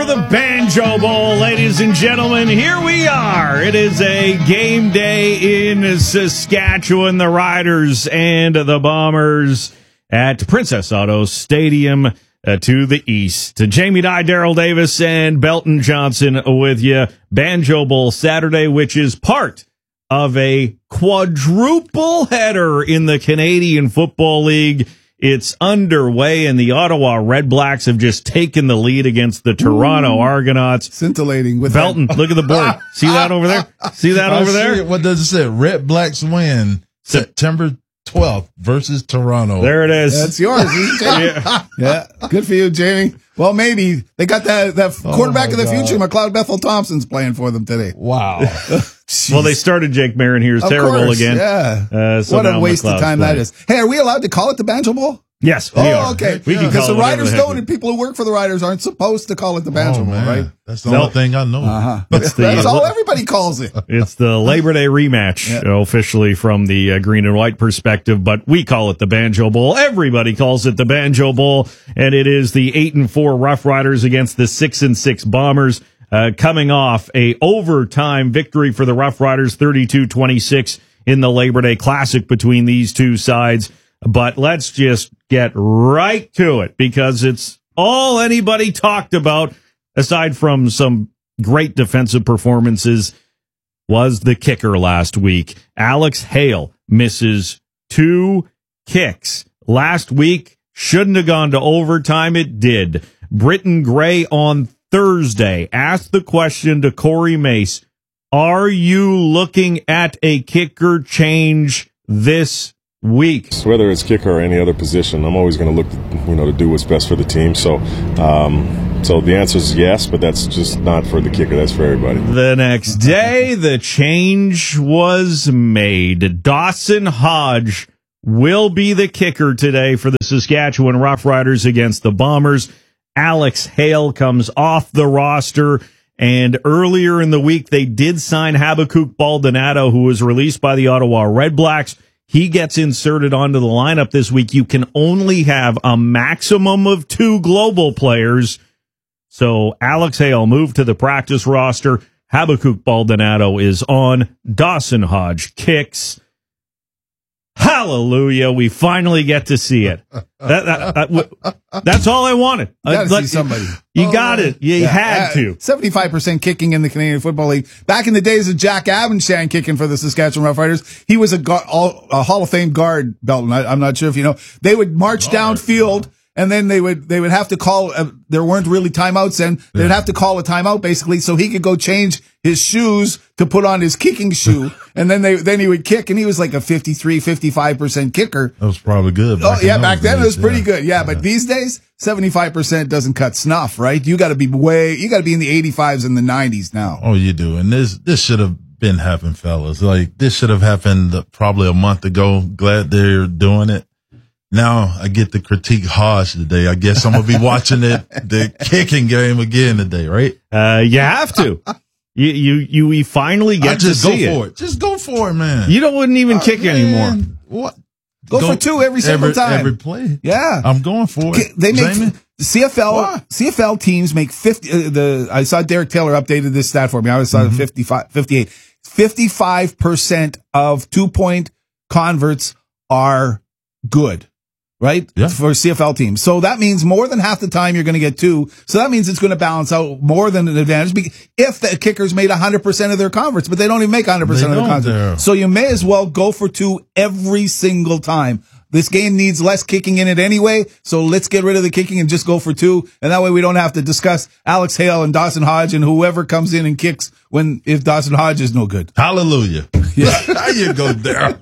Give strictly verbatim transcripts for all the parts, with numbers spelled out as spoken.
for the Banjo Bowl, ladies and gentlemen. Here we are. It is a game day in Saskatchewan. The Riders and the Bombers at Princess Auto Stadium uh, to the east. To Jamie Dye, Daryl Davis, and Belton Johnson with you. Banjo Bowl Saturday, which is part of a quadruple header in the Canadian Football League. It's underway, and the Ottawa Red Blacks have just taken the lead against the Toronto Ooh, Argonauts. Scintillating with Belton, that. look at the board. See that over there? See that over there? What does it say? Red Blacks win September twelfth versus Toronto. There it is. That's yours, yeah. yeah. Good for you, Jamie. Well, maybe. They got that, that quarterback oh of the God. future, McLeod Bethel Thompson's playing for them today. Wow. Well, they started Jake Marin here. It's terrible course, again. Yeah. Uh, so what a waste McLeod's of time playing. that is. Hey, are we allowed to call it the Banjo Bowl? Yes, we oh, are. okay. We can Because call the it Riders the don't, and people who work for the Riders aren't supposed to call it the Banjo oh, Bowl, man. right? That's the No. only thing I know. Uh-huh. That's, the, That's all everybody calls it. It's the Labor Day rematch, Yeah. you know, officially from the uh, green and white perspective, but we call it the Banjo Bowl. Everybody calls it the Banjo Bowl, and it is the eight and four Rough Riders against the six and six Bombers, uh, coming off a overtime victory for the Rough Riders, thirty-two twenty-six in the Labor Day Classic between these two sides. But let's just get right to it, because it's all anybody talked about, aside from some great defensive performances, was the kicker last week. Alex Hale misses two kicks. Last week, shouldn't have gone to overtime. It did. Britton Gray on Thursday asked the question to Corey Mace, are you looking at a kicker change this week? Whether it's kicker or any other position, I'm always going to look, to, you know, to do what's best for the team. So, um, so the answer is yes, but that's just not for the kicker. That's for everybody. The next day, the change was made. Dawson Hodge will be the kicker today for the Saskatchewan Roughriders against the Bombers. Alex Hale comes off the roster. And earlier in the week, they did sign Habakkuk Baldonado, who was released by the Ottawa Red Blacks. He gets inserted onto the lineup this week. You can only have a maximum of two global players. So Alex Hale moved to the practice roster. Habakkuk Baldonado is on. Dawson Hodge kicks. Hallelujah. We finally get to see it. That, that, that, that's all I wanted. You got to uh, see somebody. You oh, got it. You yeah. had uh, to. seventy-five percent kicking in the Canadian Football League. Back in the days of Jack Avenshan kicking for the Saskatchewan Roughriders, he was a, gu- all, a Hall of Fame guard, Belton. I, I'm not sure if you know. They would march oh, downfield, and then they would they would have to call. Uh, there weren't really timeouts then. They'd have to call a timeout basically, so he could go change his shoes to put on his kicking shoe, and then they then he would kick, and he was like a fifty-three, fifty-five percent kicker. That was probably good. Oh yeah, back then days, it was pretty yeah. good. Yeah, yeah, but these days seventy-five percent doesn't cut snuff, right? You got to be way, you got to be in the eighty-fives and the nineties now. Oh, you do. And this, this should have been happening, fellas. Like, this should have happened probably a month ago. Glad they're doing it. Now I get to critique Hodge today. I guess I'm going to be watching it, the kicking game again today, right? Uh, you have to. You, you, you, we finally get I just to go see for it. it. Just go for it, man. You don't wouldn't even uh, kick man, anymore. What? Go, go for two every single every, time. Every play. Yeah. I'm going for it. They make Jamie? C F L What? C F L teams make fifty. Uh, the I saw Derek Taylor updated this stat for me. I always saw mm-hmm. fifty-five, fifty-eight. fifty-five percent of two point converts are good. Right? Yeah. For C F L teams. So that means more than half the time you're going to get two. So that means it's going to balance out more than an advantage if the kickers made one hundred percent of their converts, but they don't even make one hundred percent They of their don't converts. there. So you may as well go for two every single time. This game needs less kicking in it anyway, so let's get rid of the kicking and just go for two. And that way we don't have to discuss Alex Hale and Dawson Hodge and whoever comes in and kicks when if Dawson Hodge is no good. Hallelujah. Yeah. There you go, there.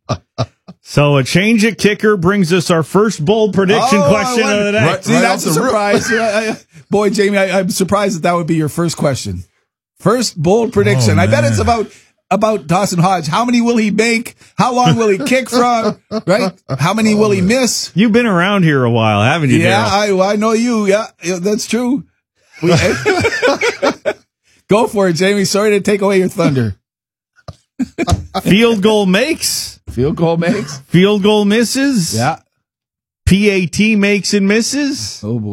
So a change at kicker brings us our first bold prediction Oh, question I of the day. Right, See, right that's a off the surprise. I- I- Boy, Jamie, I, I'm surprised that that would be your first question. First bold prediction. Oh, I bet man. it's about about Dawson Hodge. How many will he make? How long will he kick from? Right? How many Oh, will he man. miss? You've been around here a while, haven't you, Yeah, Darryl? I I know you. Yeah, yeah that's true. We, go for it, Jamie. Sorry to take away your thunder. Field goal makes. Field goal makes. Field goal misses. Yeah. P A T makes and misses. Oh boy.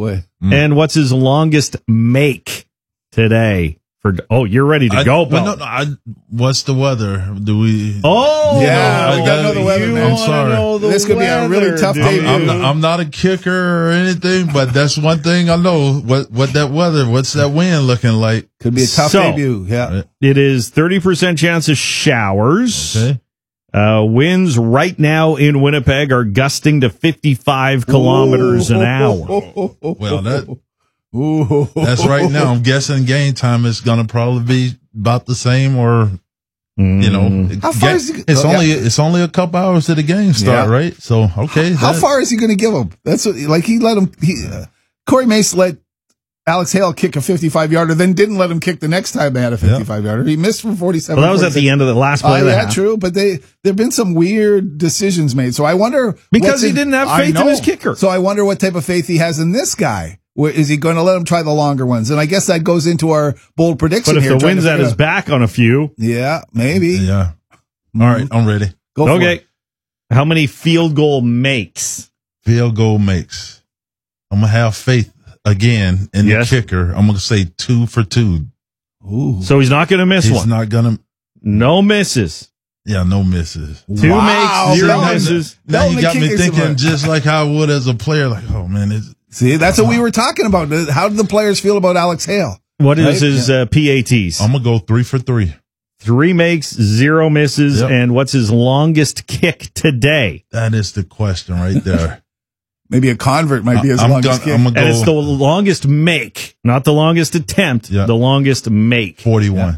Mm. And what's his longest make today? For oh, you're ready to I, go, well, Bill. no, no, I, what's the weather? Do we? Oh, Yeah, we gotta know the weather, you man. I'm wanna sorry. know the This could be a really weather, tough dude. debut. I'm not, I'm not a kicker or anything, but that's one thing I know. What what that weather? What's that wind looking like? Could be a tough So- debut. Yeah. Right. It is thirty percent chance of showers. Okay. Uh, winds right now in Winnipeg are gusting to fifty-five kilometers an hour. Well, that Ooh. that's right now. I'm guessing game time is going to probably be about the same, or you know, Mm. How far ga- is he- it's oh, only yeah. it's only a couple hours to the game start, Yeah. right? So okay, How that- far is he going to give him? That's what, like he let him. He, uh, Corey Mace let Alex Hale kick a fifty-five yarder, then didn't let him kick the next time they had a fifty-five yarder. He missed from forty-seven. Well, that was at the end of the last play Oh, of the yeah, half. true. But they there've been some weird decisions made. So I wonder Because what's he in- didn't have I faith in know. his kicker. So I wonder what type of faith he has in this guy. Where, is he going to let him try the longer ones? And I guess that goes into our bold prediction But if here. the trying to wind's at figure his out- back on a few, yeah, maybe. Yeah. All right, I'm ready. Go for okay. it. How many field goal makes? Field goal makes. I'm gonna have faith again in Yes. the kicker. I'm gonna say two for two. Ooh. So he's not going to miss He's one. not gonna. No misses. Yeah, no misses. Two Wow. makes, zero Now- misses. Now Melton you got me kickers thinking are- just like how I would as a player. Like, oh man, it's, See, that's what we were talking about. How did the players feel about Alex Hale? What is Right? his uh, P A Ts? I'm gonna go three for three. Three makes, zero misses. Yep. And what's his longest kick today? That is the question right there. Maybe a convert might be his I'm longest gonna, kick. I'm gonna And it's the go longest make, not the longest attempt, Yeah. the longest make. forty-one.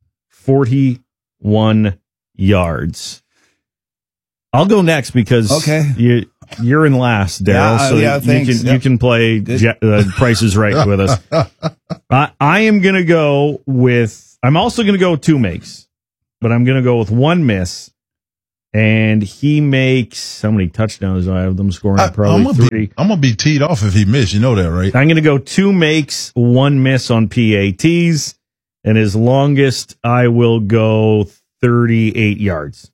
forty-one yards. I'll go next because Okay. you, you're in last, Daryl. Yeah, so yeah, you thanks. can Yep. you can play Good. Je- uh, Price is Right with us. I, I am going to go with. I'm also going to go with two makes, but I'm going to go with one miss. And he makes how many touchdowns do I have them scoring? I, I'm Probably gonna three. be, I'm gonna be teed off if he missed. You know that, right? I'm going to go two makes, one miss on P A Ts, and his longest, I will go thirty-eight yards.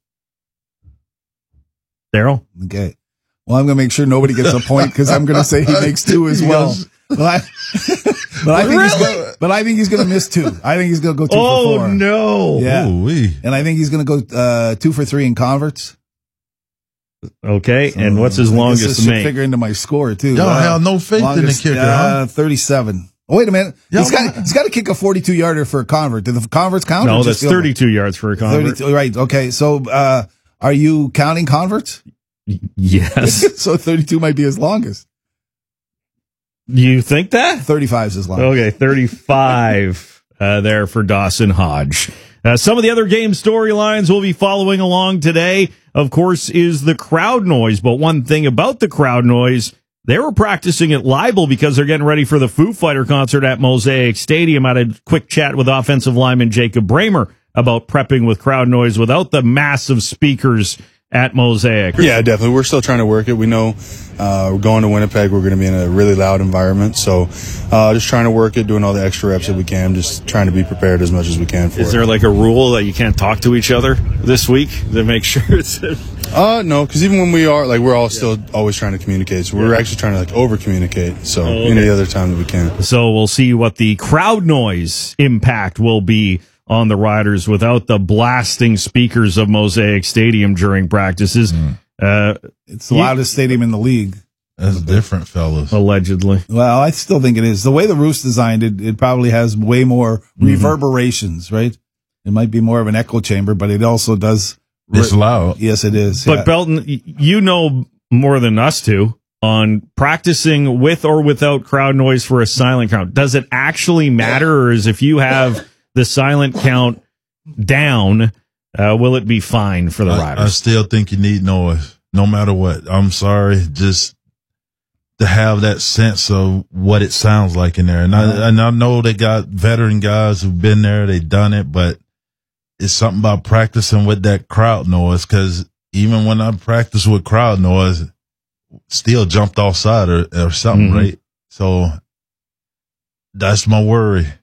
Daryl? Okay. Well, I'm going to make sure nobody gets a point because I'm going to say he makes two as well. Yes. But I, but I think he's Really? gonna, but I think he's going to miss two. I think he's going to go two for Oh, four. no. Yeah. Ooh-wee. And I think he's going to go uh, two for three in converts. Okay, and So, what's his I guess longest this should make? figure into my score too. Y'all Uh, have no faith in the longest, kicker, uh, huh? thirty-seven. Oh, wait a minute. Yeah, he's got well- he's got to kick a forty-two yarder for a convert. Do the converts count? or No, just that's field goal? thirty-two yards for a convert. thirty-two. Right. Okay. So, uh, are you counting converts? Yes. So thirty-two might be his longest. You think that? thirty-five is his longest. Okay, thirty-five uh, there for Dawson Hodge. Uh, some of the other game storylines we'll be following along today, of course, is the crowd noise. But one thing about the crowd noise, they were practicing at Leibel because they're getting ready for the Foo Fighter concert at Mosaic Stadium. I had a quick chat with offensive lineman Jacob Bramer about prepping with crowd noise without the massive speakers at Mosaic. Yeah, definitely. We're still trying to work it. We know uh, we're going to Winnipeg. We're going to be in a really loud environment. So uh, just trying to work it, doing all the extra reps that we can, just trying to be prepared as much as we can for Is it. there like a rule that you can't talk to each other this week to make sure it's... Uh, no, because even when we are, like, we're all still always trying to communicate. So we're actually trying to, like, over-communicate. So Oh, okay. any other time that we can. So we'll see what the crowd noise impact will be on the Riders without the blasting speakers of Mosaic Stadium during practices, uh, It's the loudest stadium in the league. That's different, fellas. allegedly. Well, I still think it is. The way the roof's designed, it, it probably has way more reverberations, right? It might be more of an echo chamber, but it also does. It's loud. Yes, it is. But yeah. Belton, y- you know more than us two on practicing with or without crowd noise for a silent count. Does it actually matter, or is if you have the silent count down, uh, will it be fine for the I, I Riders? still think you need noise, no matter what. I'm sorry, just to have that sense of what it sounds like in there. And I, and I know they got veteran guys who've been there, they done it, but it's something about practicing with that crowd noise. Cause even when I practice with crowd noise, still jumped offside or, or something, Mhm. right? So that's my worry.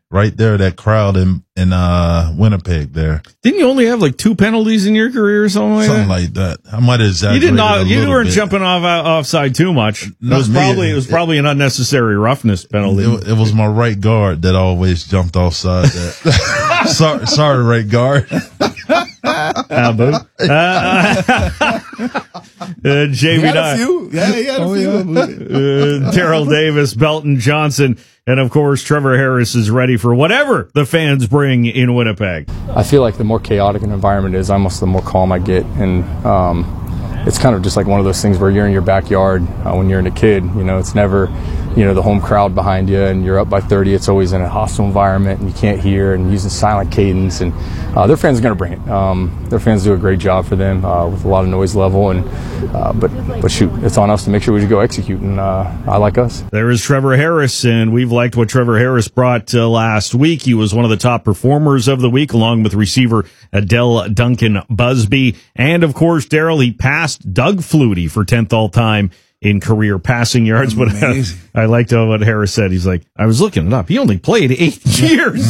right there, that crowd in, in, uh, Winnipeg there. Didn't you only have like two penalties in your career or something like Something that? like that. I might have exaggerated You did not, a you little weren't bit. jumping off offside too much. It Not was me. probably, it was probably an unnecessary roughness penalty. It, it was my right guard that always jumped offside that. sorry, sorry, right guard. Ah, boo. Uh, uh, J He B had a Dye, few. Yeah, he had a Oh, few. uh, Terrell Davis, Belton Johnson, and of course Trevor Harris is ready for whatever the fans bring in Winnipeg. I feel like the more chaotic an environment is, almost the more calm I get, and um, it's kind of just like one of those things where you're in your backyard uh, when you're a kid. You know, it's never, you know, the home crowd behind you, and you're up by thirty. It's always in a hostile environment, and you can't hear, and using silent cadence. And uh, their fans are going to bring it. Um, their fans do a great job for them uh, with a lot of noise level, and uh, but but shoot, it's on us to make sure we go execute, and uh, I like us. There is Trevor Harris, and we've liked what Trevor Harris brought uh, last week. He was one of the top performers of the week, along with receiver Adele Duncan Busby. And, of course, Daryl, he passed Doug Flutie for tenth all-time in career passing yards. But uh, I liked uh, what Harris said. He's like, I was looking it up. He only played eight years.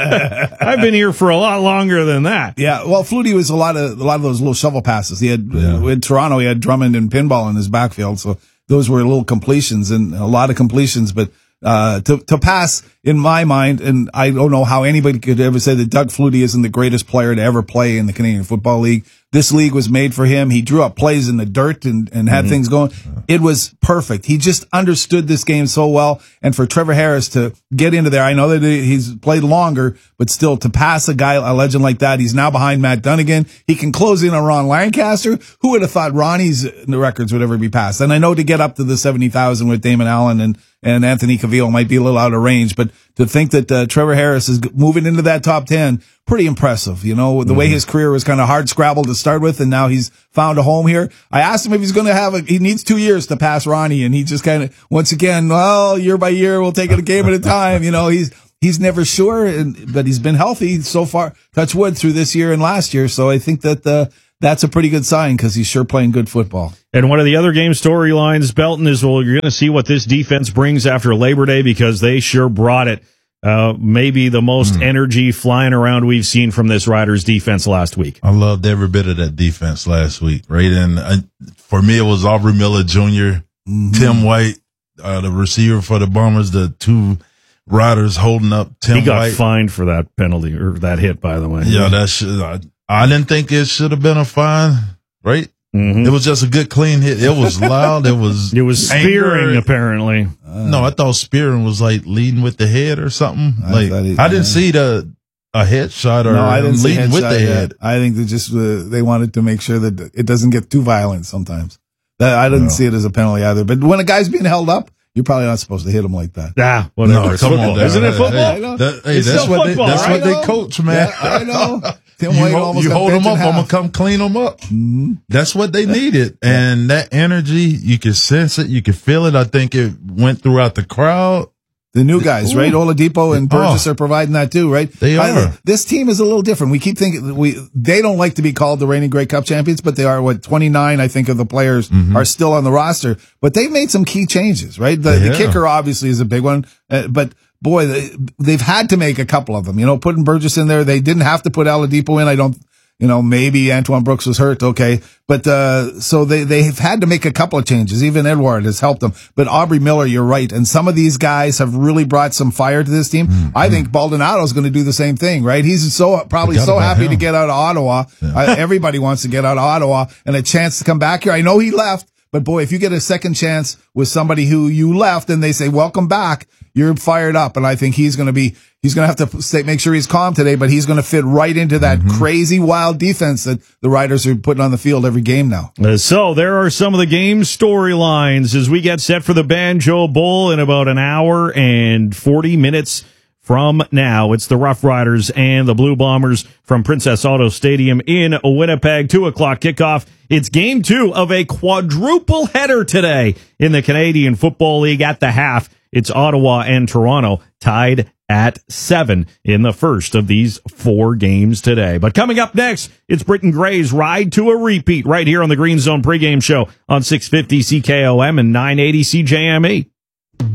I've been here for a lot longer than that. Yeah, well, Flutie was a lot of a lot of those little shovel passes. He had Yeah. uh, in Toronto, he had Drummond and Pinball in his backfield, so those were little completions and a lot of completions. But uh, to to pass, in my mind, and I don't know how anybody could ever say that Doug Flutie isn't the greatest player to ever play in the Canadian Football League. This league was made for him. He drew up plays in the dirt and, and had mm-hmm. things going. It was perfect. He just understood this game so well. And for Trevor Harris to get into there, I know that he's played longer, but still to pass a guy, a legend like that, he's now behind Matt Dunnigan. He can close in on Ron Lancaster. Who would have thought Ronnie's records would ever be passed? And I know to get up to the seventy thousand with Damon Allen and, and Anthony Cavill might be a little out of range, but to think that uh, Trevor Harris is moving into that top ten, pretty impressive. You know, the mm-hmm. way his career was kind of hard scrabble to start with, and now he's found a home here. I asked him if he's going to have a, he needs two years to pass Ronnie, and he just kind of, once again, well, year by year, we'll take it a game at a time. You know, he's, he's never sure, and, but he's been healthy so far, touch wood, through this year and last year. So I think that, uh, that's a pretty good sign because he's sure playing good football. And one of the other game storylines, Belton, is, well, you're going to see what this defense brings after Labor Day, because they sure brought it. Uh, maybe the most mm. energy flying around we've seen from this Riders defense last week. I loved every bit of that defense last week, right? And uh, for me, it was Aubrey Miller Junior, mm-hmm. Tim White, uh, the receiver for the Bombers, the two Riders holding up Tim White. He got White. fined for that penalty, or that hit, by the way. Yeah, that should, I, I didn't think it should have been a fine, right? Mm-hmm. It was just a good, clean hit. It was loud. It was it was spearing, anger. Apparently. Uh, no, I thought spearing was like leading with the head or something. I like he, I didn't yeah. see the a headshot or no, I didn't leading with the yet. head. I think they just uh, they wanted to make sure that it doesn't get too violent sometimes. That, I didn't no. see it as a penalty either. But when a guy's being held up, you're probably not supposed to hit him like that. Ah, whatever. No, it's come football. on, Isn't it football? Hey, that, hey, it's that's what football, they, that's right? what they coach, man. Yeah, I know. Tim you White ho- almost you got hold them bent up, in I'm gonna half. come clean them up. Mm-hmm. That's what they needed, and that energy, you could sense it, you could feel it. I think it went throughout the crowd. The new guys, Ooh. right? Oladipo and Burgess oh, are providing that too, right? They are. I, this team is a little different. We keep thinking we they don't like to be called the reigning Grey Cup champions, but they are. What twenty-nine, I think, of the players mm-hmm. are still on the roster. But they've made some key changes, right? The, yeah. the kicker obviously is a big one, uh, but boy, they, they've had to make a couple of them. You know, putting Burgess in there, they didn't have to put Oladipo in. I don't. You know, maybe Antoine Brooks was hurt. Okay. But, uh, so they, they've had to make a couple of changes. Even Edward has helped them. But Aubrey Miller, you're right. And some of these guys have really brought some fire to this team. Mm-hmm. I think Baldonado's going to do the same thing, right? He's so, probably so happy him. to get out of Ottawa. Yeah. uh, everybody wants to get out of Ottawa and a chance to come back here. I know he left, but boy, if you get a second chance with somebody who you left and they say, welcome back, you're fired up. And I think he's going to be, he's going to have to stay, make sure he's calm today, but he's going to fit right into that mm-hmm. crazy, wild defense that the Riders are putting on the field every game now. Uh, so there are some of the game storylines as we get set for the Banjo Bowl in about an hour and forty minutes from now. It's the Rough Riders and the Blue Bombers from Princess Auto Stadium in Winnipeg. Two o'clock kickoff. It's game two of a quadruple header today in the Canadian Football League at the half. It's Ottawa and Toronto tied at seven in the first of these four games today. But coming up next, it's Britton Gray's Ride to a Repeat right here on the Green Zone pregame show on six fifty C K O M and nine eighty C J M E.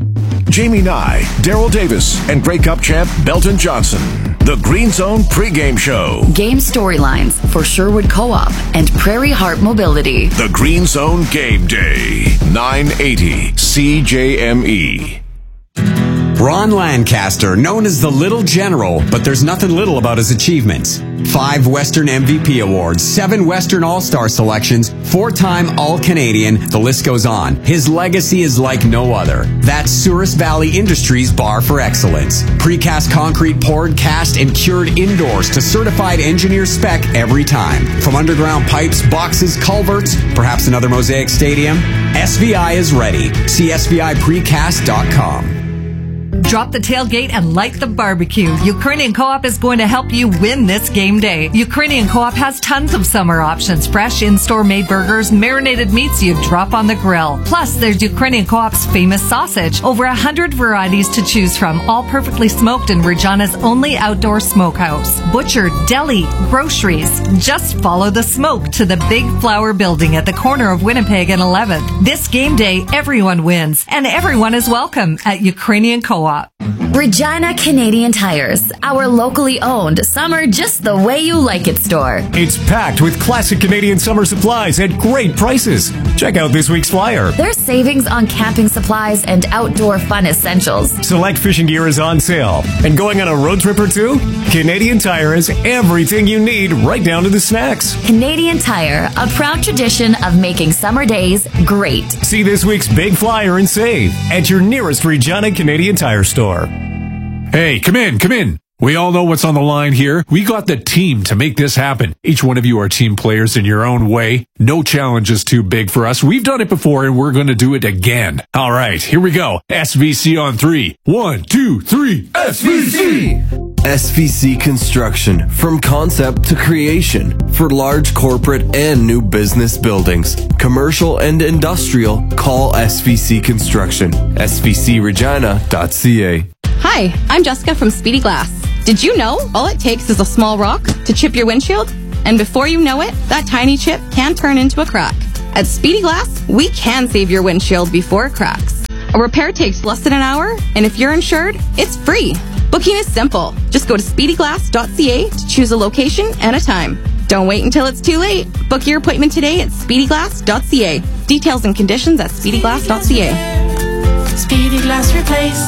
Jamie Nye, Daryl Davis, and Grey Cup champ Belton Johnson. The Green Zone pregame show. Game storylines for Sherwood Co-op and Prairie Heart Mobility. The Green Zone Game Day. nine eighty C J M E. Ron Lancaster, known as the Little General, but there's nothing little about his achievements. Five Western M V P awards, seven Western All-Star selections, four-time All-Canadian, the list goes on. His legacy is like no other. That's Souris Valley Industries Bar for Excellence. Precast concrete poured, cast, and cured indoors to certified engineer spec every time. From underground pipes, boxes, culverts, perhaps another Mosaic Stadium, S V I is ready. See S V I precast dot com. Drop the tailgate and light the barbecue. Ukrainian Co-op is going to help you win this game day. Ukrainian Co-op has tons of summer options. Fresh in-store made burgers, marinated meats you drop on the grill. Plus, there's Ukrainian Co-op's famous sausage. Over a hundred varieties to choose from, all perfectly smoked in Regina's only outdoor smokehouse. Butcher, deli, groceries. Just follow the smoke to the Big Flower Building at the corner of Winnipeg and eleventh. This game day, everyone wins, and everyone is welcome at Ukrainian Co-op. Regina Canadian Tires, our locally owned summer just the way you like it store. It's packed with classic Canadian summer supplies at great prices. Check out this week's flyer. There's savings on camping supplies and outdoor fun essentials. Select fishing gear is on sale. And going on a road trip or two? Canadian Tire has everything you need, right down to the snacks. Canadian Tire, a proud tradition of making summer days great. See this week's big flyer and save at your nearest Regina Canadian Tire store. Hey, come in, come in. We all know what's on the line here. We got the team to make this happen. Each one of you are team players in your own way. No challenge is too big for us. We've done it before and we're going to do it again. All right, here we go. S V C on three. One, two, three. S V C! S V C Construction. From concept to creation. For large corporate and new business buildings. Commercial and industrial. Call S V C Construction. S V C regina dot c a. Hi, I'm Jessica from Speedy Glass. Did you know all it takes is a small rock to chip your windshield? And before you know it, that tiny chip can turn into a crack. At Speedy Glass, we can save your windshield before it cracks. A repair takes less than an hour, and if you're insured, it's free. Booking is simple. Just go to speedy glass dot c a to choose a location and a time. Don't wait until it's too late. Book your appointment today at speedy glass dot c a. Details and conditions at speedy glass dot c a. Speedy Glass Replace.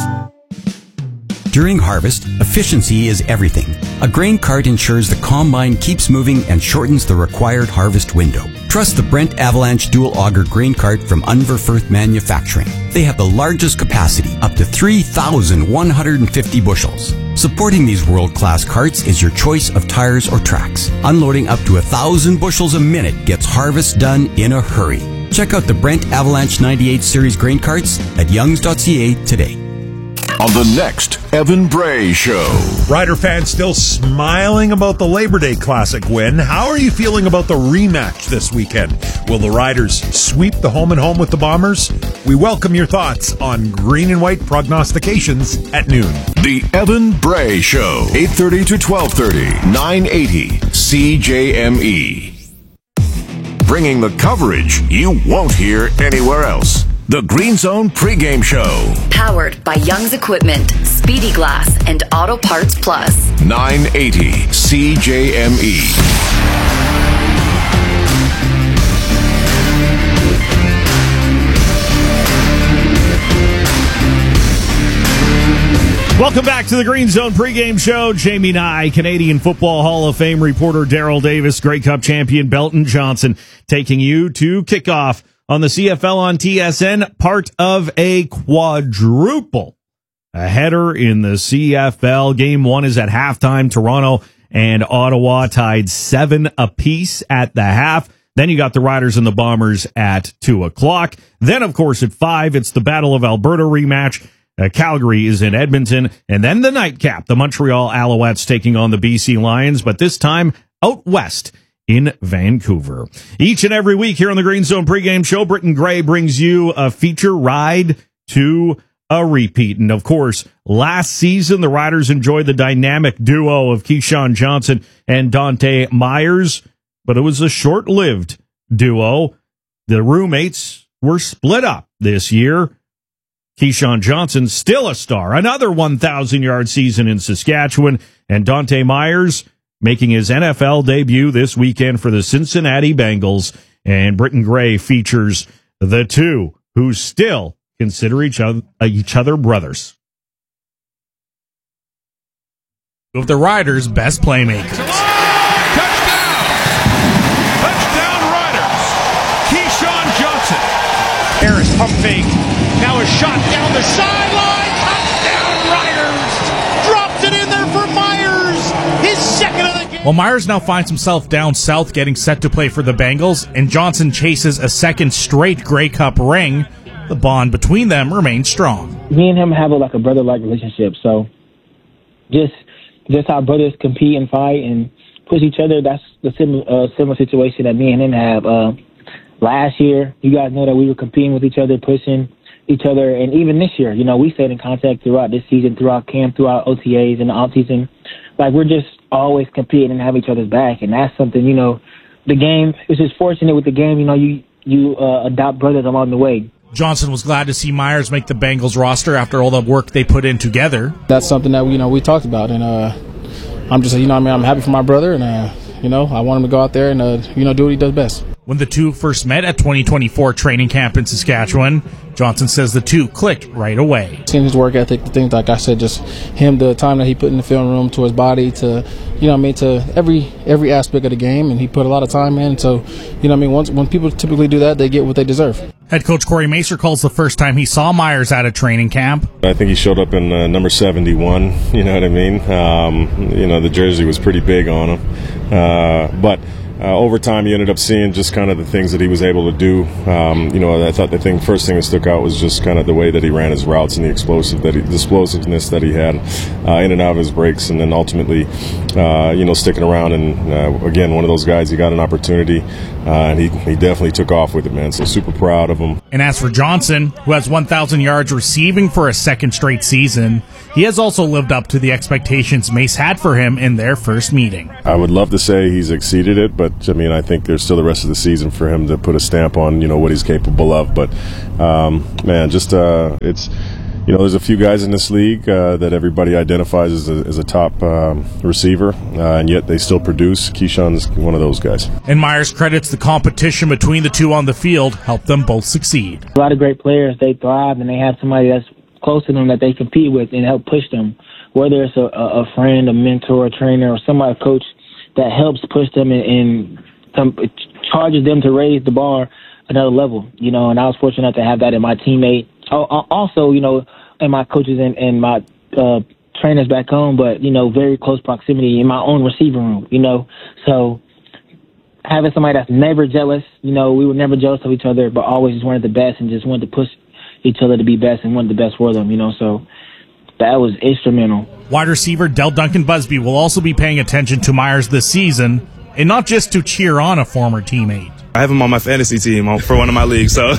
During harvest, efficiency is everything. A grain cart ensures the combine keeps moving and shortens the required harvest window. Trust the Brent Avalanche Dual Auger Grain Cart from Unverfirth Manufacturing. They have the largest capacity, up to three thousand one hundred fifty bushels. Supporting these world-class carts is your choice of tires or tracks. Unloading up to one thousand bushels a minute gets harvest done in a hurry. Check out the Brent Avalanche ninety-eight Series grain carts at youngs dot c a today. On the next Evan Bray Show. Rider fans still smiling about the Labor Day Classic win. How are you feeling about the rematch this weekend? Will the Riders sweep the home and home with the Bombers? We welcome your thoughts on Green and White prognostications at noon. The Evan Bray Show, eight thirty to twelve thirty, nine eighty C J M E. Bringing the coverage you won't hear anywhere else. The Green Zone pregame show. Powered by Young's Equipment, Speedy Glass, and Auto Parts Plus. nine eighty C J M E. Welcome back to the Green Zone pregame show. Jamie Nye, Canadian Football Hall of Fame reporter Daryl Davis, Grey Cup champion Belton Johnson, taking you to kickoff on the C F L on T S N, part of a quadruple. A header in the C F L. Game one is at halftime. Toronto and Ottawa tied seven apiece at the half. Then you got the Riders and the Bombers at two o'clock. Then, of course, at five, it's the Battle of Alberta rematch. Uh, Calgary is in Edmonton. And then the nightcap, the Montreal Alouettes taking on the B C Lions, but this time out west in Vancouver. Each and every week here on the Green Zone pregame show, Britton Gray brings you a feature ride to a repeat. And of course, last season, the Riders enjoyed the dynamic duo of Keyshawn Johnson and Dante Myers, but it was a short-lived duo. The roommates were split up this year. Keyshawn Johnson, still a star. Another one thousand yard season in Saskatchewan. And Dante Myers making his N F L debut this weekend for the Cincinnati Bengals. And Britton Gray features the two who still consider each other, uh, each other brothers. Of the Riders' best playmakers. Harris pump fake. Now a shot down the sideline. Touchdown Riders. Drops it in there for Myers. His second of the game. Well, Myers now finds himself down south getting set to play for the Bengals, and Johnson chases a second straight Grey Cup ring. The bond between them remains strong. Me and him have a, like a brother-like relationship, so just just how brothers compete and fight and push each other, that's the similar, uh, similar situation that me and him have. Uh, Last year, you guys know that we were competing with each other, pushing each other, and even this year, you know, we stayed in contact throughout this season, throughout camp, throughout O T As and the offseason. Like, we're just always competing and have each other's back, and that's something, you know, the game, it's just fortunate with the game, you know, you, you uh, adopt brothers along the way. Johnson was glad to see Myers make the Bengals roster after all the work they put in together. That's something that, you know, we talked about, and uh, I'm just, you know, I mean, I'm happy for my brother, and, uh, you know, I want him to go out there and, uh, you know, do what he does best. When the two first met at twenty twenty-four training camp in Saskatchewan, Johnson says the two clicked right away. Seeing his work ethic, the things like I said, just him, the time that he put in the film room, to his body, to, you know, I mean, to every every aspect of the game, and he put a lot of time in. So, you know, I mean, once when people typically do that, they get what they deserve. Head coach Corey Macer calls the first time he saw Myers at a training camp. I think he showed up in uh, number seventy-one. You know what I mean? Um, you know, the jersey was pretty big on him, uh, but. Uh, over time, you ended up seeing just kind of the things that he was able to do. Um, you know, I thought the thing, first thing that stuck out was just kind of the way that he ran his routes and the explosive that he, the explosiveness that he had uh, in and out of his breaks, and then ultimately, uh, you know, sticking around. And uh, again, one of those guys, he got an opportunity, uh, and he he definitely took off with it, man. So super proud of him. And as for Johnson, who has one thousand yards receiving for a second straight season, he has also lived up to the expectations Mace had for him in their first meeting. I would love to say he's exceeded it, but I mean, I think there's still the rest of the season for him to put a stamp on, you know, what he's capable of. But um, man, just uh, it's, you know, there's a few guys in this league uh, that everybody identifies as a, as a top um, receiver, uh, and yet they still produce. Keyshawn's one of those guys. And Myers credits the competition between the two on the field helped them both succeed. A lot of great players, they thrive, and they have somebody that's close to them that they compete with and help push them, whether it's a, a friend, a mentor, a trainer, or somebody, a coach that helps push them and, and charges them to raise the bar another level, you know, and I was fortunate to have that in my teammate. Also, you know, and my coaches and, and my uh, trainers back home, but, you know, very close proximity in my own receiving room, you know. So having somebody that's never jealous, you know, we were never jealous of each other, but always just wanted the best and just wanted to push each other to be best and wanted the best for them, you know, so that was instrumental. Wide receiver Del Duncan Busby will also be paying attention to Myers this season, and not just to cheer on a former teammate. I have him on my fantasy team for one of my leagues, so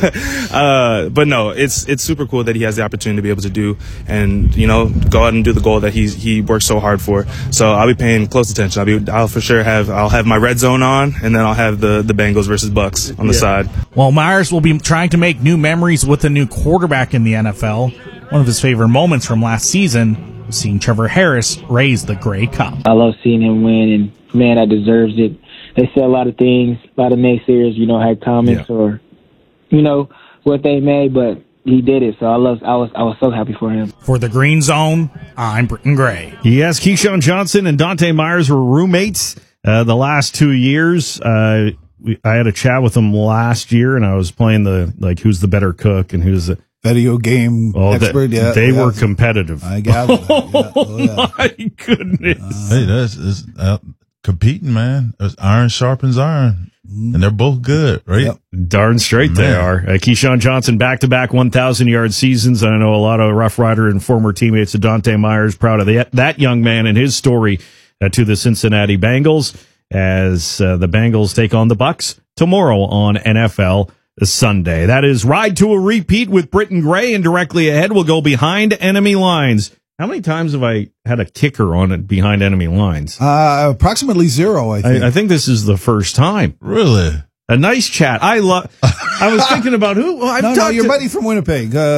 uh, but no, it's it's super cool that he has the opportunity to be able to do and, you know, go out and do the goal that he's he worked so hard for. So I'll be paying close attention. I'll be I'll for sure have I'll have my red zone on, and then I'll have the the Bengals versus Bucks on the yeah. side. While Myers will be trying to make new memories with a new quarterback in the N F L, one of his favorite moments from last season was seeing Trevor Harris raise the Grey Cup. I love seeing him win, and man, that deserves it. They said a lot of things, a lot of naysayers, you know, had comments yeah. or, you know, what they made, but he did it. So I love, I was, I was so happy for him. For the Green Zone, I'm Britton Gray. Yes, Keyshawn Johnson and Dante Myers were roommates uh, the last two years. Uh, we, I had a chat with them last year, and I was playing the, like, who's the better cook and who's the video game oh, expert. The, yeah, they yeah. were competitive. I got it. Oh, yeah. Oh, yeah. my goodness. Uh, hey, that's, that's uh, competing, man. It's iron sharpens iron. And they're both good, right? Yep. Darn straight man. They are. Uh, Keyshawn Johnson, back-to-back one thousand yard seasons. I know a lot of Rough Rider and former teammates of Dante Myers proud of the, that young man and his story uh, to the Cincinnati Bengals as uh, the Bengals take on the Bucks tomorrow on N F L Sunday. That is Ride to a Repeat with Britton Gray, and directly ahead we'll go Behind Enemy Lines. How many times have I had a kicker on it behind enemy lines? Uh, approximately zero, I think. I, I think this is the first time. Really? A nice chat. I love. I was thinking about who. Well, I've no, talked no, your to, buddy from Winnipeg. Uh,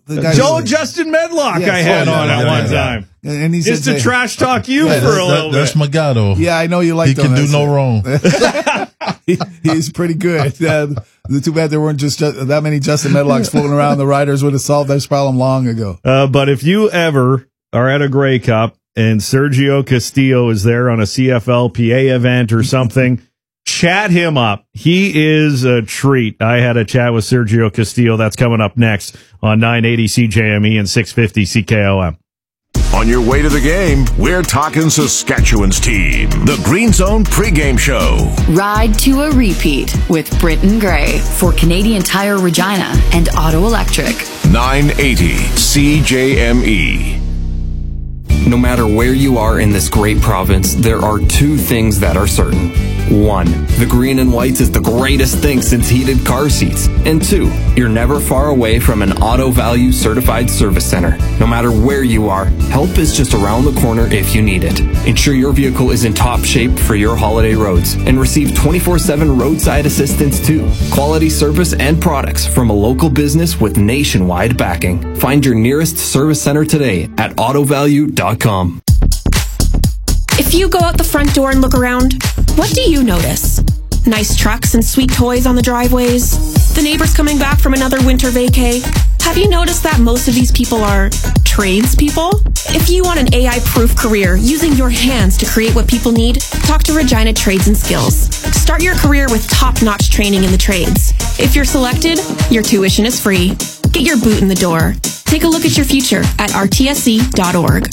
The guy Joe who- Justin Medlock Yes, I had oh, yeah, on yeah, at yeah, one yeah. time. And, and he Just said to they- trash talk you Yeah, for a that- little That's bit. my guy, though. Yeah, I know you like He can do no wrong. he, he's pretty good. Uh, the too bad there weren't just ju- that many Justin Medlocks floating around. The Riders would have solved this problem long ago. Uh, but if you ever are at a Grey Cup and Sergio Castillo is there on a C F L P A event or something, chat him up. He is a treat. I had a chat with Sergio Castillo. That's coming up next on nine eighty C J M E and six fifty C K O M. On your way to the game, we're talking Saskatchewan's team. The Green Zone pregame show. Ride to a repeat with Britton Gray for Canadian Tire Regina and Auto Electric. nine eighty C J M E. No matter where you are in this great province, there are two things that are certain. One, the green and whites is the greatest thing since heated car seats. And two, you're never far away from an Auto Value certified service center. No matter where you are, help is just around the corner if you need it. Ensure your vehicle is in top shape for your holiday roads and receive twenty-four seven roadside assistance too. Quality service and products from a local business with nationwide backing. Find your nearest service center today at auto value dot com. If you go out the front door and look around, what do you notice? Nice trucks and sweet toys on the driveways? The neighbors coming back from another winter vacay? Have you noticed that most of these people are tradespeople? If you want an A I-proof career using your hands to create what people need, talk to Regina Trades and Skills. Start your career with top-notch training in the trades. If you're selected, your tuition is free. Get your boot in the door. Take a look at your future at r t s c dot org.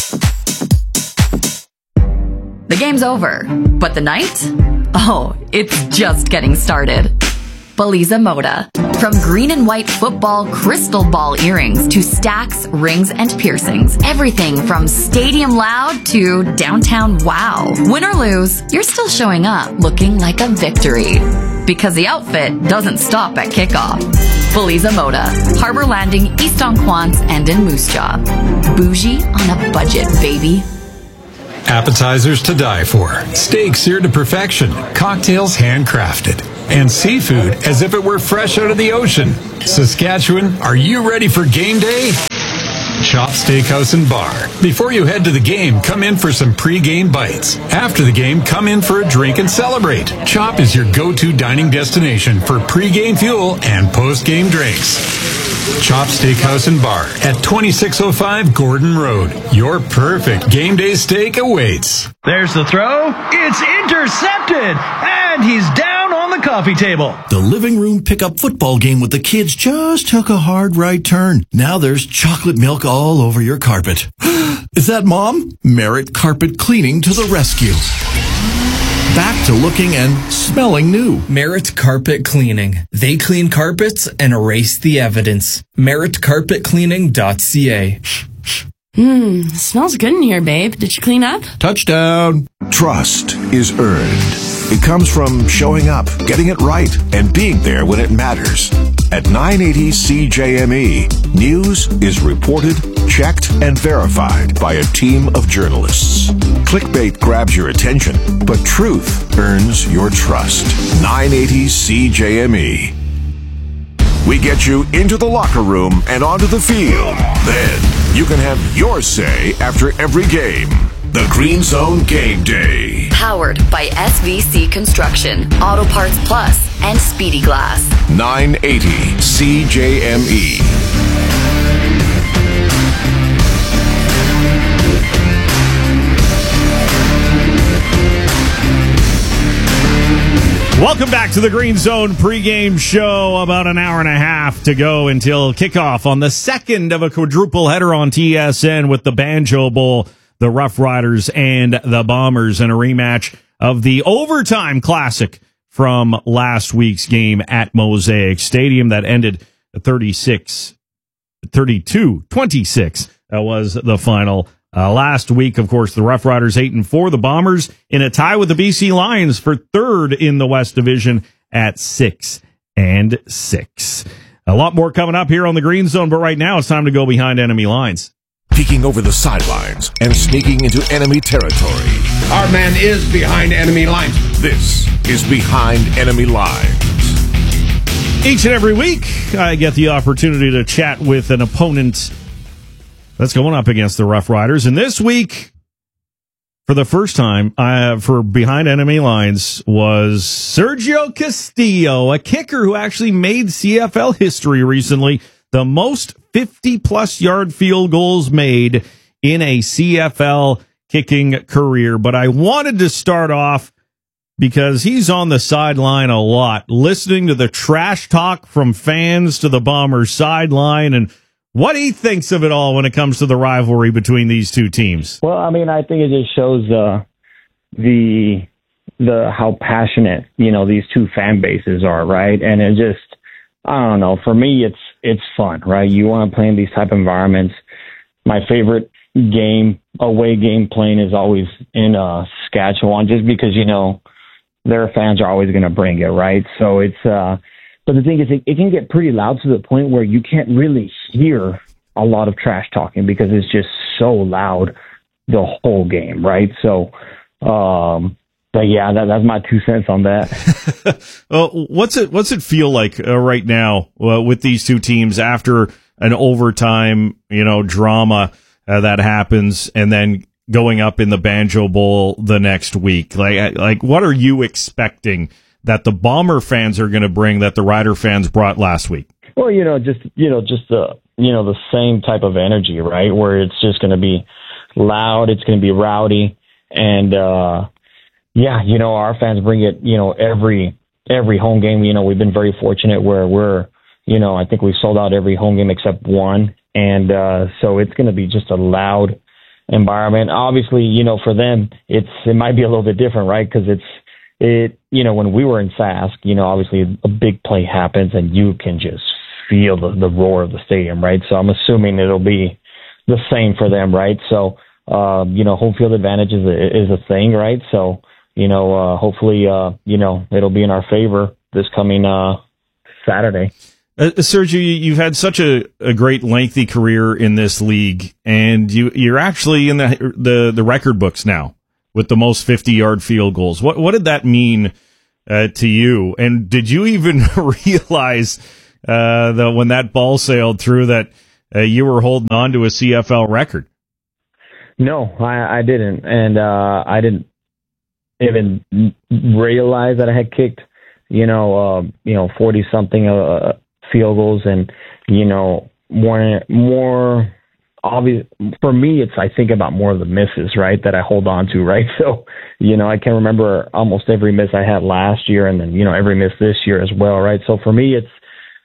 The game's over, but the night? Oh, it's just getting started. Beliza Moda. From green and white football crystal ball earrings to stacks, rings, and piercings. Everything from stadium loud to downtown wow. Win or lose, you're still showing up looking like a victory. Because the outfit doesn't stop at kickoff. Beliza Moda. Harbor Landing, East Onquance, and in Moose Jaw. Bougie on a budget, baby. Appetizers to die for, steak seared to perfection, cocktails handcrafted, and seafood as if it were fresh out of the ocean. Saskatchewan, are you ready for game day? Chop Steakhouse and Bar. Before you head to the game, come in for some pre-game bites. After the game, come in for a drink and celebrate. Chop is your go-to dining destination for pre-game fuel and post-game drinks. Chop Steakhouse and Bar at twenty-six oh five Gordon Road. Your perfect game day steak awaits. There's the throw. It's intercepted. And he's down on the coffee table. The living room pickup football game with the kids just took a hard right turn. Now there's chocolate milk all over your carpet. Is that Mom? Merit Carpet Cleaning to the rescue. Back to looking and smelling new. Merit Carpet Cleaning. They clean carpets and erase the evidence. merit carpet cleaning dot c a. Hmm, smells good in here, babe. Did you clean up? Touchdown. Trust is earned. It comes from showing up, getting it right, and being there when it matters. At nine eighty C J M E, news is reported, checked, and verified by a team of journalists. Clickbait grabs your attention, but truth earns your trust. nine eighty C J M E. We get you into the locker room and onto the field. Then you can have your say after every game. The Green Zone Game Day. Powered by S V C Construction, Auto Parts Plus, and Speedy Glass. nine eighty C J M E. Welcome back to the Green Zone pregame show. About an hour and a half to go until kickoff on the second of a quadruple header on T S N with the Banjo Bowl, the Rough Riders and the Bombers, in a rematch of the overtime classic from last week's game at Mosaic Stadium that ended thirty-six, thirty-two twenty-six. That was the final. Uh, last week, of course, the Rough Riders eight and four, the Bombers in a tie with the B C Lions for third in the West Division at six and six. A lot more coming up here on the Green Zone, but right now it's time to go behind enemy lines. Peeking over the sidelines and sneaking into enemy territory. Our man is behind enemy lines. This is Behind Enemy Lines. Each and every week, I get the opportunity to chat with an opponent that's going up against the Rough Riders. And this week, for the first time, uh, for Behind Enemy Lines, was Sergio Castillo, a kicker who actually made C F L history recently, the most fifty-plus yard field goals made in a C F L kicking career. But I wanted to start off because he's on the sideline a lot, listening to the trash talk from fans to the Bombers sideline and what he thinks of it all when it comes to the rivalry between these two teams. Well, I mean, I think it just shows uh, the the how passionate, you know, these two fan bases are, right? And it just, I don't know, for me, it's it's fun, right? You want to play in these type of environments. My favorite game, away game playing is always in uh, Saskatchewan, just because, you know, their fans are always going to bring it, right? So it's, uh, but the thing is, it, it can get pretty loud to the point where you can't really hear a lot of trash talking because it's just so loud the whole game, right? So, um, but yeah, that, that's my two cents on that. Well, what's it, what's it feel like uh, right now uh, with these two teams after an overtime, you know, drama uh, that happens and then going up in the Banjo Bowl the next week? Like, like, what are you expecting that the Bomber fans are going to bring that the Rider fans brought last week? Well, you know, just, you know, just the, you know, the same type of energy, right? Where it's just going to be loud. It's going to be rowdy. And, uh, yeah, you know, our fans bring it, you know, every, every home game. You know, we've been very fortunate where we're, you know, I think we sold out every home game except one. And, uh, so it's going to be just a loud environment. Obviously, you know, for them, it's, it might be a little bit different, right? Because it's, it, you know, when we were in Sask, you know, obviously a big play happens and you can just feel the, the roar of the stadium, right? So I'm assuming it'll be the same for them, right? So, um, you know, home field advantage is a, is a thing, right? So, you know, uh, hopefully, uh, you know, it'll be in our favor this coming, uh, Saturday. Uh, Sergio, you've had such a, a great lengthy career in this league, and you, you're actually in the, the, the record books now with the most fifty-yard field goals. What what did that mean uh, to you? And did you even realize uh, that when that ball sailed through that uh, you were holding on to a C F L record? No, I, I didn't, and uh, I didn't even realize that I had kicked, you know, uh, you know, forty something uh, field goals, and you know, more more. Obvious for me, it's I think about more of the misses, right, that I hold on to, right? So, you know, I can remember almost every miss I had last year, and then you know every miss this year as well, right? So for me, it's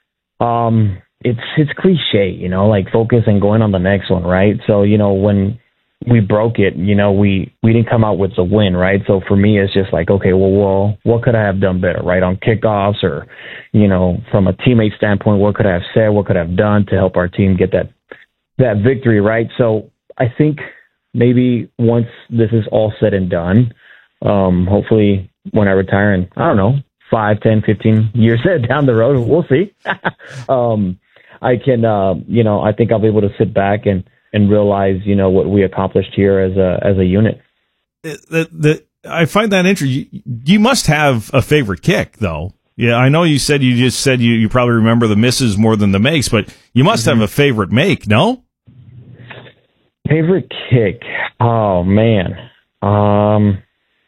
um, it's it's cliche, you know, like focus and going on the next one, right? So you know when we broke it, you know, we we didn't come out with the win, right? So for me, it's just like, okay, well, well, what could I have done better, right, on kickoffs, or you know, from a teammate standpoint, what could I have said, what could I have done to help our team get that that victory, right? So I think maybe once this is all said and done, um, hopefully when I retire in, I don't know, five, ten, fifteen years down the road, we'll see. um, I can, uh, you know, I think I'll be able to sit back and, and realize, you know, what we accomplished here as a, as a unit. The, the, I find that interesting. You, you must have a favorite kick, though. Yeah, I know you said you just said you, you probably remember the misses more than the makes, but you must mm-hmm. have a favorite make, no? Favorite kick? Oh man, um,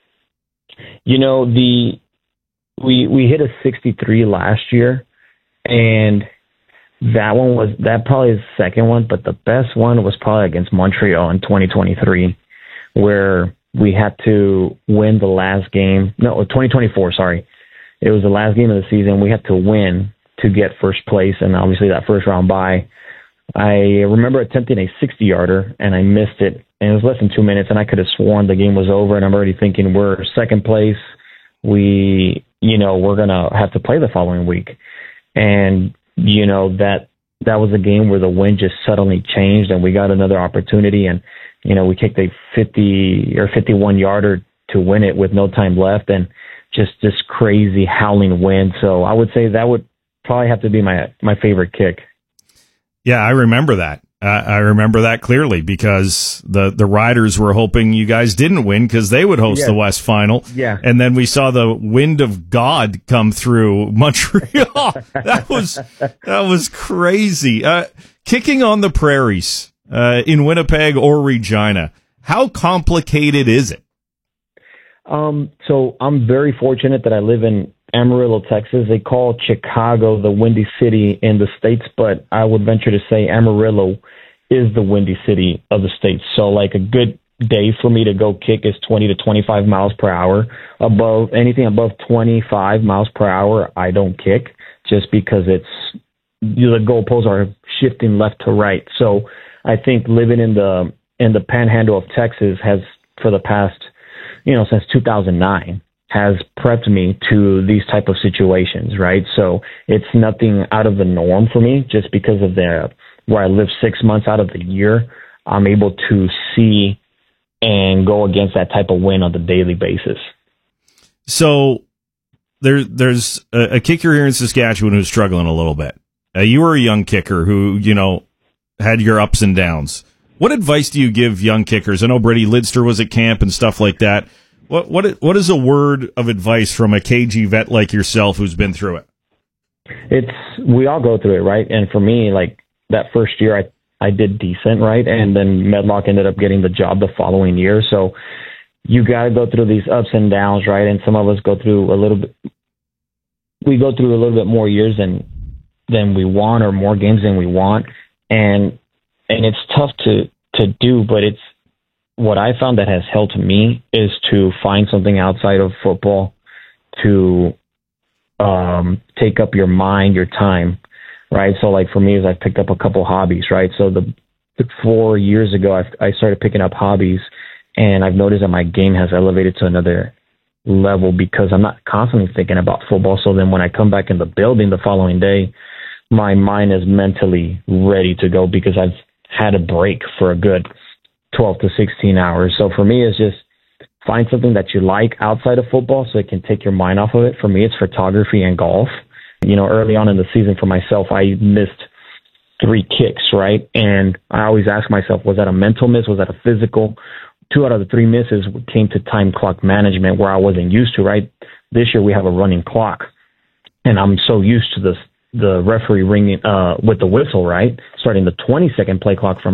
you know the we we hit a sixty-three last year, and that one was that probably is the second one, but the best one was probably against Montreal in twenty twenty-three, where we had to win the last game. No, twenty twenty-four. Sorry, it was the last game of the season. We had to win to get first place, and obviously that first round bye. I remember attempting a sixty-yarder, and I missed it, and it was less than two minutes, and I could have sworn the game was over, and I'm already thinking we're second place. We, you know, we're going to have to play the following week. And, you know, that that was a game where the wind just suddenly changed, and we got another opportunity, and, you know, we kicked a fifty or fifty-one-yarder to win it with no time left, and just this crazy howling wind. So I would say that would probably have to be my my favorite kick. Yeah, I remember that. Uh, I remember that clearly because the, the Riders were hoping you guys didn't win because they would host Yeah. the West Final. Yeah. And then we saw the wind of God come through Montreal. that was that was crazy. Uh, kicking on the prairies uh, in Winnipeg or Regina, how complicated is it? Um, so I'm very fortunate that I live in Amarillo, Texas. They call Chicago the Windy City in the States, but I would venture to say Amarillo is the Windy City of the States. So like a good day for me to go kick is twenty to twenty-five miles per hour. Above anything above twenty-five miles per hour, I don't kick just because it's, you know, the goalposts are shifting left to right. So I think living in the, in the panhandle of Texas has for the past, you know, since two thousand nine, has prepped me to these type of situations, right? So it's nothing out of the norm for me just because of the where I live six months out of the year. I'm able to see and go against that type of wind on the daily basis. So there, there's a, a kicker here in Saskatchewan who's struggling a little bit. Uh, you were a young kicker who, you know, had your ups and downs. What advice do you give young kickers? I know Brady Lidster was at camp and stuff like that. What what what is a word of advice from a K G vet like yourself who's been through it? It's we all go through it, right? And for me, like that first year, I I did decent, right? And then Medlock ended up getting the job the following year. So you got to go through these ups and downs, right? And some of us go through a little bit. We go through a little bit more years than than we want, or more games than we want, and and it's tough to to do, but it's. What I found that has helped me is to find something outside of football to um, take up your mind, your time, right? So like for me, is I've picked up a couple hobbies, right? So the, the four years ago, I've, I started picking up hobbies, and I've noticed that my game has elevated to another level because I'm not constantly thinking about football. So then when I come back in the building the following day, my mind is mentally ready to go because I've had a break for a good twelve to sixteen hours. So for me, it's just find something that you like outside of football so it can take your mind off of it. For me, it's photography and golf. You know, early on in the season for myself, I missed three kicks, right? And I always ask myself, was that a mental miss? Was that a physical? Two out of the three misses came to time clock management where I wasn't used to, right? This year we have a running clock, and I'm so used to this, the referee ringing uh, with the whistle, right? Starting the twenty second play clock from